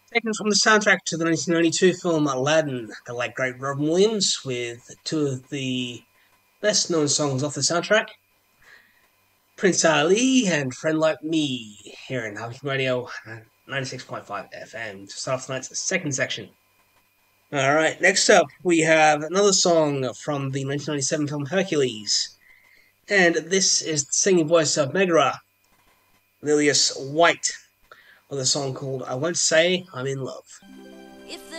Taken from the soundtrack to the 1992 film Aladdin, the late great Robin Williams, with two of the best known songs off the soundtrack, Prince Ali and Friend Like Me, here in Huffington Radio 96.5 FM, to start off tonight's second section. Alright, next up we have another song from the 1997 film Hercules, and this is the singing voice of Megara, Lilias White, with a song called I Won't Say I'm in Love. If